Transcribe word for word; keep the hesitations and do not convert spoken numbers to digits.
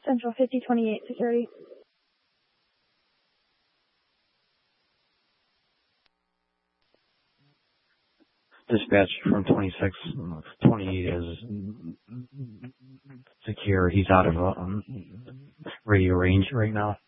Central fifty twenty-eight security. Dispatch from twenty-six, twenty-eight is secure. He's out of um, radio range right now.